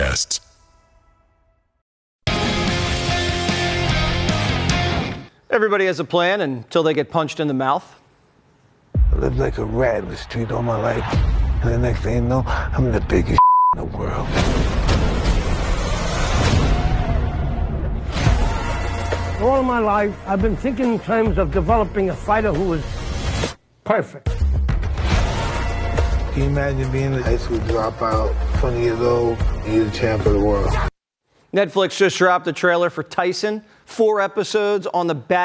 podcasts. Everybody has a plan until they get punched in the mouth. I lived like a rat in the street all my life. And the next thing you know, I'm the biggest in the world. All my life, I've been thinking in terms of developing a fighter who is perfect. Can you imagine being a high school dropout, 20 years old, and you're the champ of the world? Netflix just dropped a trailer for Tyson, 4 episodes on the